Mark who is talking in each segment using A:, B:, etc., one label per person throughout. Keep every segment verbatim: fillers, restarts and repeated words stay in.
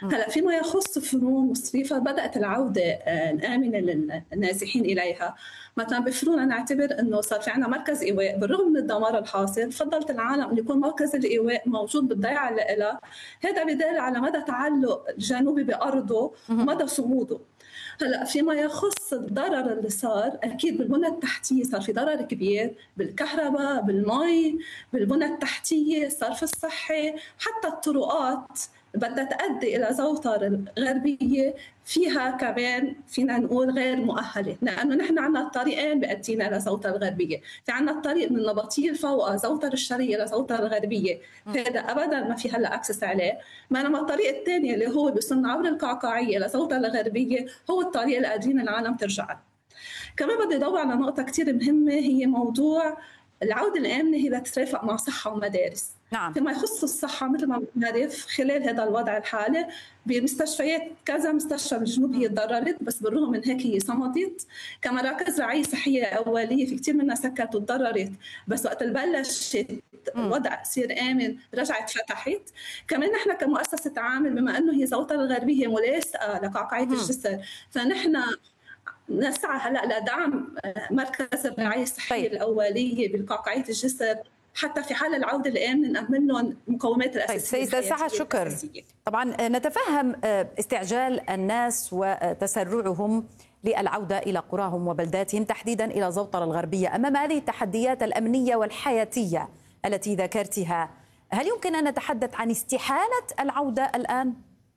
A: هلا فيما يخص فنون مصرفة بدأت العودة الآمنة للنازحين إليها. مثلا بفنون نعتبر أنه صار في عنا مركز إيواء بالرغم من الدمار الحاصل، فضلت العالم أن يكون مركز الإيواء موجود بالضيعة اللي لها. هذا بدل على مدى تعلق الجنوبي بأرضه ومدى صموده. هلا فيما يخص الضرر اللي صار، اكيد بالبنى التحتيه صار في ضرر كبير، بالكهرباء، بالمي، بالبنى التحتيه، الصرف الصحي، حتى الطرقات بدها تؤدي الى زوطره غربيه فيها كمان فينا نقول غير مؤهله، لانه نحن عندنا الطريقين بيأدينا لزوطره الغربيه، في عندنا الطريق من النبطيه لفوقها زوطره الشرقيه لزوطره الغربيه، هذا ابدا ما في هلا اكسس عليه، بينما الطريق الثاني اللي هو بيوصلنا عبر القعقاعيه لزوطره الغربيه هو الطريق اللي قادرين العالم ترجع له. كمان بدي ادور على نقطه كثير مهمه، هي موضوع العوده الامنه هي تترافق مع صحه ومدارس.
B: نعم.
A: فيما يخص الصحة مثل ما بنعرف خلال هذا الوضع الحالي بمستشفيات كذا مستشفى بالجنوب هي تضررت، بس بالرغم من هيك هي صمدت. كمراكز رعاية صحية أولية في كتير منها سكت وتضررت، بس وقت بلشت الوضع يصير آمن رجعت فتحت. كمان نحن كمؤسسة عامل بما أنه هي زوطرة الغربية ملاصقة لقعقاعية الجسر، فنحن نسعى هلا لدعم مركز الرعاية الصحية طيب. الأولية بالقعقاعية الجسر، حتى في حال العودة الآمنة نأمن لهم المقومات الأساسية.
B: طيب سيدة سحر شكر. طبعا نتفهم استعجال الناس وتسرعهم للعودة إلى قراهم وبلداتهم تحديدا إلى زوطرة الغربية. أمام هذه التحديات الأمنية والحياتية التي ذكرتها، هل يمكن أن نتحدث عن استحالة العودة الآن؟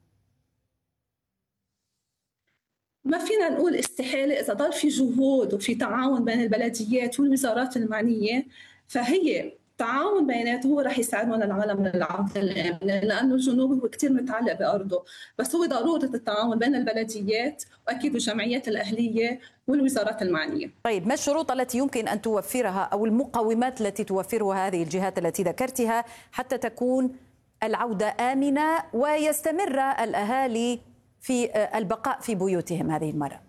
A: ما فينا نقول استحالة إذا ضل في جهود وفي تعاون بين البلديات والوزارات المعنية، فهي تعاون بيناتهم هو رح يساعدنا العالم للعودة الآمنة، لأنه الجنوب هو كتير متعلق بأرضه، بس هو ضرورة التعاون بين البلديات وأكيد الجمعيات الأهلية والوزارات المعنية.
B: طيب ما الشروط التي يمكن أن توفرها أو المقومات التي توفرها هذه الجهات التي ذكرتها حتى تكون العودة آمنة ويستمر الأهالي في البقاء في بيوتهم هذه المرة؟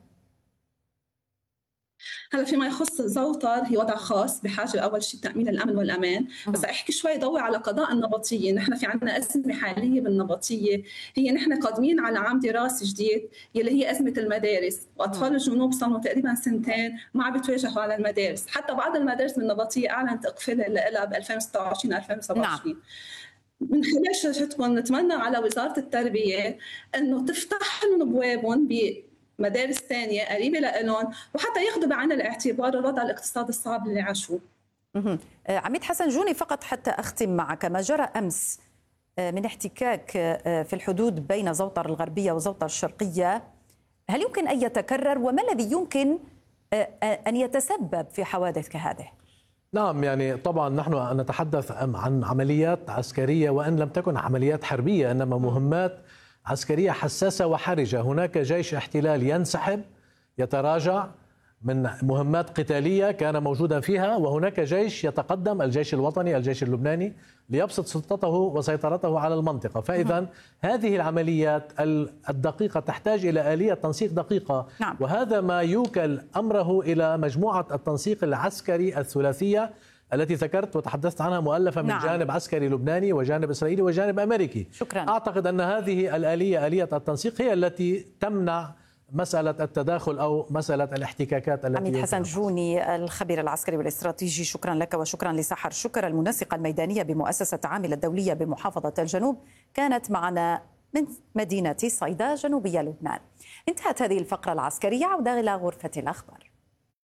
A: هلا فيما يخص الزوطر هي وضع خاص بحاجه اول شيء تامين الامن والامان، بس احكي شوي ضوي على قضاء النبطيه. نحن في عندنا ازمه حاليه بالنبطيه، هي نحن قادمين على عام دراسي جديد يلي هي ازمه المدارس، واطفال الجنوب صاروا تقريبا سنتين ما عم بيتواجهوا على المدارس، حتى بعض المدارس من النبطيه اعلنت اقفالها لها ب ألفين وستة وعشرين ألفين وسبعة وعشرين. نعم. من خلال شاشتكم نتمنى على وزاره التربيه انه تفتح لهم ابوابهم ب مدارس ثانية قريبة لهم، وحتى ياخذوا بعين الاعتبار الوضع الاقتصادي الصعب اللي عاشوه.
B: عميد حسن جوني، فقط حتى أختم معك، ما جرى أمس من احتكاك في الحدود بين زوطر الغربية وزوطر الشرقية، هل يمكن أن يتكرر، وما الذي يمكن أن يتسبب في حوادث كهذه؟
C: نعم، يعني طبعا نحن نتحدث عن عمليات عسكرية وإن لم تكن عمليات حربية، إنما مهمات عسكرية حساسة وحرجة. هناك جيش احتلال ينسحب يتراجع من مهمات قتالية كان موجودا فيها، وهناك جيش يتقدم، الجيش الوطني الجيش اللبناني، ليبسط سلطته وسيطرته على المنطقة. فإذا هذه العمليات الدقيقة تحتاج إلى آلية تنسيق دقيقة.
B: نعم.
C: وهذا ما يوكل أمره إلى مجموعة التنسيق العسكري الثلاثية التي ذكرت وتحدثت عنها، مؤلفة من نعم. جانب عسكري لبناني وجانب إسرائيلي وجانب أمريكي.
B: شكرا.
C: أعتقد أن هذه الآلية، آلية التنسيق، هي التي تمنع مسألة التداخل أو مسألة الاحتكاكات التي.
B: عميد حسن جوني الخبير العسكري والاستراتيجي، شكرا لك وشكرا لسحر شكر المنسقة الميدانية بمؤسسة عامل الدولية بمحافظة الجنوب، كانت معنا من مدينة صيدا جنوبية لبنان. انتهت هذه الفقرة العسكرية، عودة إلى غرفة الأخبار.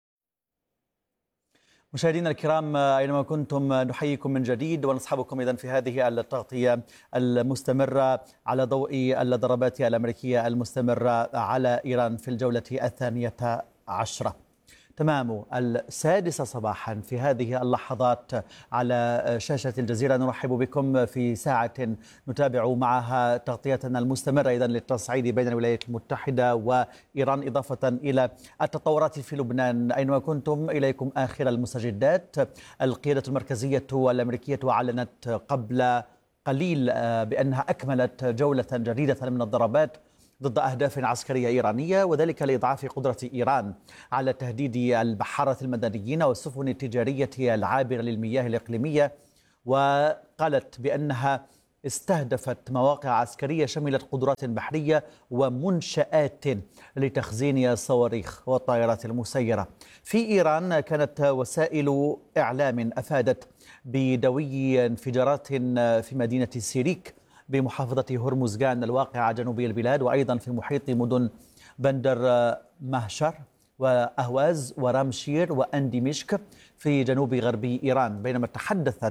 D: مشاهدينا الكرام أينما كنتم نحييكم من جديد ونصحبكم إذن في هذه التغطية المستمرة على ضوء الضربات الأمريكية المستمرة على إيران في الجولة الثانية عشرة. تمام السادسة صباحا في هذه اللحظات على شاشة الجزيرة نرحب بكم في ساعة نتابع معها تغطيتنا المستمرة إذن للتصعيد بين الولايات المتحدة وإيران، إضافة إلى التطورات في لبنان. أينما كنتم إليكم آخر المستجدات. القيادة المركزية الأمريكية أعلنت قبل قليل بأنها أكملت جولة جديدة من الضربات ضد أهداف عسكرية إيرانية، وذلك لإضعاف قدرة إيران على تهديد البحارة المدنيين والسفن التجارية العابرة للمياه الإقليمية. وقالت بأنها استهدفت مواقع عسكرية شملت قدرات بحرية ومنشآت لتخزين الصواريخ والطائرات المسيرة. في إيران كانت وسائل إعلام أفادت بدوي انفجارات في مدينة سيريك بمحافظة هرمزغان الواقعة جنوبي البلاد، وأيضا في محيط مدن بندر مهشر وأهواز ورامشير وأنديمشك في جنوب غربي إيران، بينما تحدثت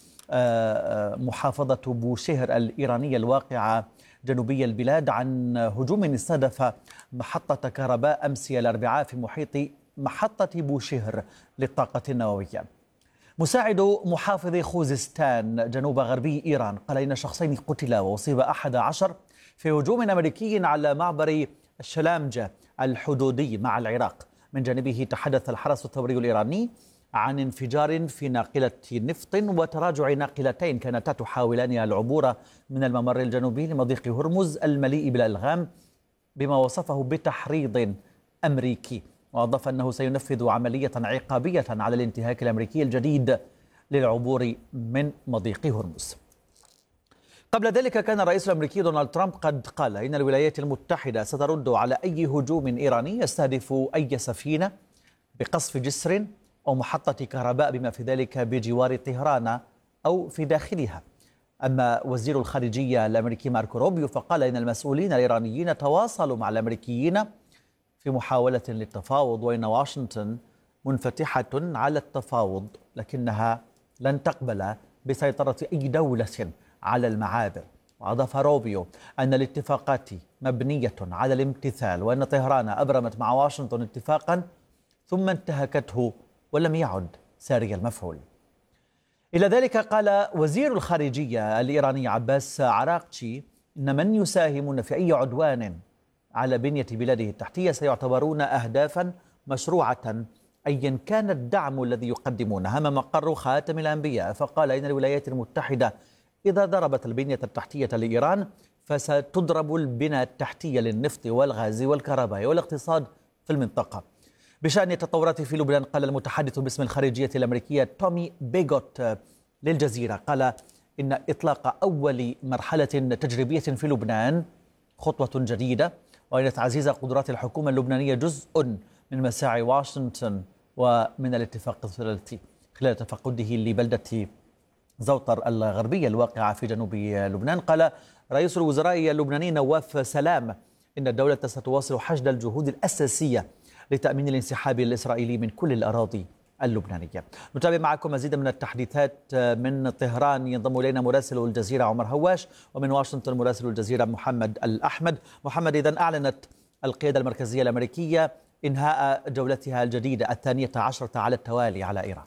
D: محافظة بوشهر الإيرانية الواقعة جنوبي البلاد عن هجوم استهدف محطة كهرباء أمس الأربعاء في محيط محطة بوشهر للطاقة النووية. مساعد محافظ خوزستان جنوب غربي إيران قال إن شخصين قتلا وأصيب أحد عشر في هجوم أمريكي على معبر الشلامجة الحدودي مع العراق. من جانبه تحدث الحرس الثوري الإيراني عن انفجار في ناقلة نفط وتراجع ناقلتين كانتا تحاولان العبور من الممر الجنوبي لمضيق هرمز المليء بالألغام بما وصفه بتحريض أمريكي، وأضاف أنه سينفذ عملية عقابية على الانتهاك الأمريكي الجديد للعبور من مضيق هرمز. قبل ذلك كان الرئيس الأمريكي دونالد ترامب قد قال إن الولايات المتحدة سترد على أي هجوم إيراني يستهدف أي سفينة بقصف جسر أو محطة كهرباء بما في ذلك بجوار طهران أو في داخلها. أما وزير الخارجية الأمريكي ماركو روبيو فقال إن المسؤولين الإيرانيين تواصلوا مع الأمريكيين في محاولة للتفاوض، وإن واشنطن منفتحة على التفاوض لكنها لن تقبل بسيطرة أي دولة على المعابر. وأضاف روبيو أن الاتفاقات مبنية على الامتثال، وأن طهران أبرمت مع واشنطن اتفاقا ثم انتهكته ولم يعد ساري المفعول. إلى ذلك قال وزير الخارجية الإيراني عباس عراقچي إن من يساهمون في أي عدوان على بنية بلاده التحتية سيعتبرون أهدافا مشروعة أيا كان الدعم الذي يقدمونه. أما مقر خاتم الأنبياء فقال إن الولايات المتحدة إذا ضربت البنية التحتية لإيران فستضرب البنى التحتية للنفط والغاز والكهرباء والاقتصاد في المنطقة. بشأن التطورات في لبنان قال المتحدث باسم الخارجية الأمريكية تومي بيغوت للجزيرة قال إن إطلاق أول مرحلة تجريبية في لبنان خطوة جديدة، وإن تعزيز قدرات الحكومة اللبنانية جزء من مساعي واشنطن ومن الاتفاق الثلاثي. خلال تفقده لبلدة زوطر الغربية الواقعة في جنوب لبنان قال رئيس الوزراء اللبناني نواف سلام إن الدولة ستواصل حشد الجهود الأساسية لتأمين الانسحاب الإسرائيلي من كل الأراضي اللبنانية. نتابع معكم مزيدا من التحديثات من طهران. ينضم إلينا مراسل الجزيرة عمر هواش، ومن واشنطن مراسل الجزيرة محمد الأحمد. محمد، إذن أعلنت القيادة المركزية الأمريكية إنهاء جولتها الجديدة الثانية عشرة على التوالي على إيران.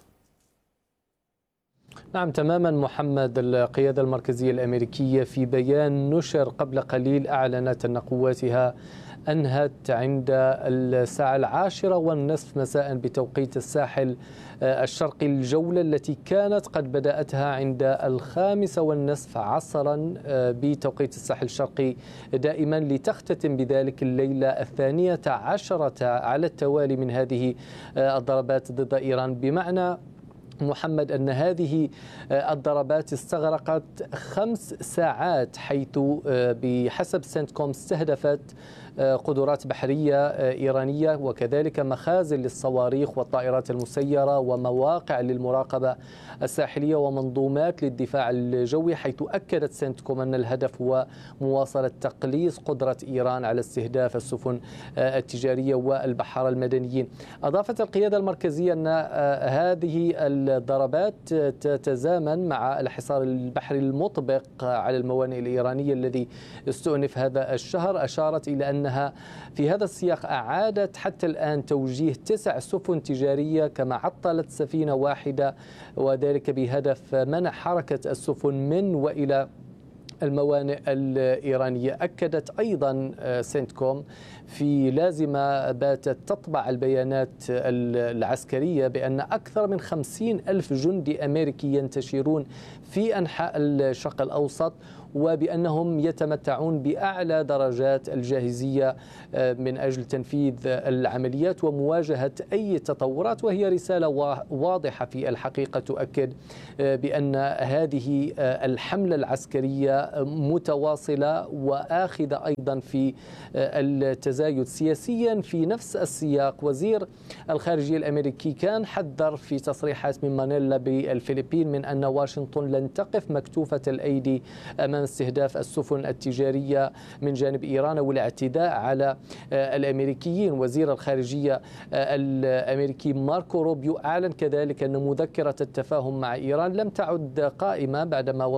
E: نعم تماما محمد، القيادة المركزية الأمريكية في بيان نشر قبل قليل أعلنت أن قواتها أنهت عند الساعة العاشرة والنصف مساء بتوقيت الساحل الشرقي الجولة التي كانت قد بدأتها عند الخامسة والنصف عصرا بتوقيت الساحل الشرقي دائما، لتختتم بذلك الليلة الثانية عشرة على التوالي من هذه الضربات ضد إيران. بمعنى محمد أن هذه الضربات استغرقت خمس ساعات، حيث بحسب سنتكوم استهدفت قدرات بحرية إيرانية وكذلك مخازن للصواريخ والطائرات المسيرة ومواقع للمراقبة الساحلية ومنظومات للدفاع الجوي، حيث أكدت سنتكوم أن الهدف هو مواصلة تقليص قدرة إيران على استهداف السفن التجارية والبحارة المدنيين. أضافت القيادة المركزية أن هذه الضربات تتزامن مع الحصار البحري المطبق على الموانئ الإيرانية الذي استؤنف هذا الشهر. أشارت إلى أنها في هذا السياق أعادت حتى الآن توجيه تسع سفن تجارية كما عطلت سفينة واحدة، وذلك بهدف منع حركة السفن من وإلى الموانئ الإيرانية. أكدت أيضا سنتكوم في لازمة باتت تطبع البيانات العسكرية بأن أكثر من خمسين ألف جندي أمريكي ينتشرون في أنحاء الشرق الأوسط، وبأنهم يتمتعون بأعلى درجات الجاهزية من أجل تنفيذ العمليات ومواجهة أي تطورات. وهي رسالة واضحة في الحقيقة تؤكد بأن هذه الحملة العسكرية متواصلة وآخذة أيضا في التزايد سياسيا. في نفس السياق وزير الخارجية الأمريكي كان حذر في تصريحات من مانيلا بالفلبين من أن واشنطن لن تقف مكتوفة الأيدي أمام استهداف السفن التجارية من جانب إيران والاعتداء على الأمريكيين. وزير الخارجية الأمريكي ماركو روبيو أعلن كذلك أن مذكرة التفاهم مع إيران لم تعد قائمة بعدما